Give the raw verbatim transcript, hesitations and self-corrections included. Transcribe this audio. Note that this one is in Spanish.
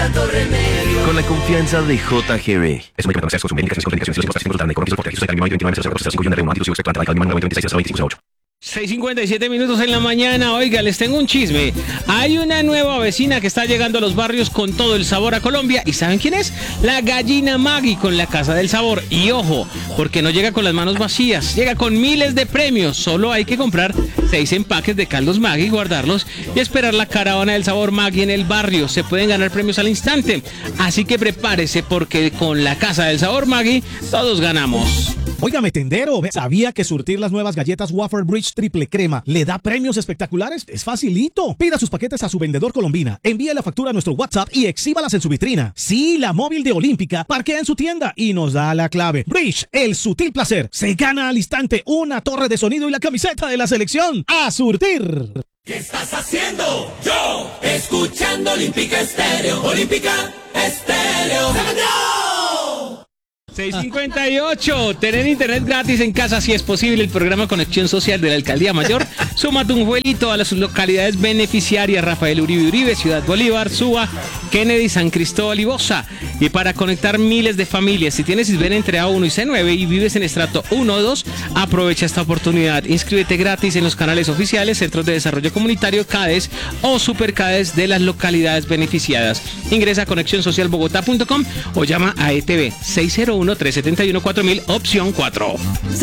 Con la confianza de J G B. Es un medicamento comercial con su médica, con indicaciones y los consultar de coronavirus por textos de cambio veintinueve cero cero cinco y un reumático y expectorante al cambio veintiséis cero veinticinco ocho. seis cincuenta y siete minutos en la mañana. Oiga, les tengo un chisme. Hay una nueva vecina que está llegando a los barrios con todo el sabor a Colombia. ¿Y saben quién es? La gallina Maggie con la Casa del Sabor. Y ojo, porque no llega con las manos vacías, llega con miles de premios. Solo hay que comprar seis empaques de caldos Maggie, guardarlos y esperar la caravana del sabor Maggie en el barrio. Se pueden ganar premios al instante. Así que prepárese, porque con la Casa del Sabor Maggie todos ganamos. Óigame, tendero, ¿sabía que surtir las nuevas galletas Wafer Bridge triple crema le da premios espectaculares? Es facilito. Pida sus paquetes a su vendedor Colombina, envíe la factura a nuestro WhatsApp y exhíbalas en su vitrina. Sí, la móvil de Olímpica parquea en su tienda y nos da la clave. Bridge, el sutil placer. Se gana al instante una torre de sonido y la camiseta de la selección. ¡A surtir! ¿Qué estás haciendo? Yo, escuchando Olímpica Estéreo. Olímpica Estéreo. seis cincuenta y ocho. Tener internet gratis en casa si es posible. El programa Conexión Social de la Alcaldía Mayor. Súmate un vuelito a las localidades beneficiarias: Rafael Uribe Uribe, Ciudad Bolívar, Suba, Kennedy, San Cristóbal y Bosa. Y para conectar miles de familias, si tienes Sisbén entre A uno y C nueve y vives en estrato uno o dos, aprovecha esta oportunidad. Inscríbete gratis en los canales oficiales, Centros de Desarrollo Comunitario, CADES o Supercades de las localidades beneficiadas. Ingresa a conexión social bogotá punto com o llama a E T V seis cero uno, tres siete uno, cuatro mil, opción cuatro.